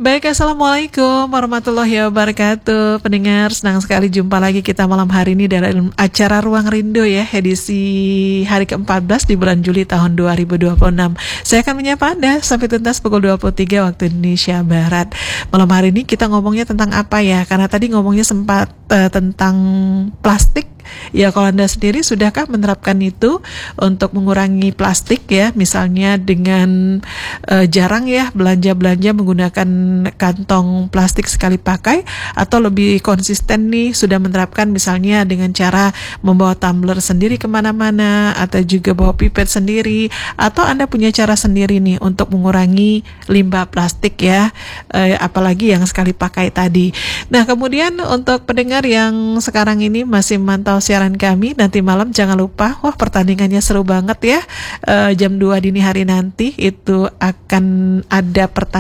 Baik, Assalamualaikum warahmatullahi wabarakatuh. Pendengar, senang sekali jumpa lagi kita malam hari ini dalam acara Ruang Rindu ya, edisi hari ke-14 di bulan Juli tahun 2026. Saya akan menyapa Anda sampai tuntas pukul 23 waktu Indonesia Barat. Malam hari ini kita ngomongnya tentang apa ya? Karena tadi ngomongnya sempat tentang plastik. Ya, kalau Anda sendiri sudahkah menerapkan itu untuk mengurangi plastik ya? Misalnya dengan jarang ya belanja-belanja menggunakan kantong plastik sekali pakai, atau lebih konsisten nih sudah menerapkan misalnya dengan cara membawa tumbler sendiri kemana-mana, atau juga bawa pipet sendiri, atau Anda punya cara sendiri nih untuk mengurangi limbah plastik ya, apalagi yang sekali pakai tadi. Nah, kemudian untuk pendengar yang sekarang ini masih memantau siaran kami, nanti malam jangan lupa, wah pertandingannya seru banget ya, jam 2 dini hari nanti itu akan ada pertandingan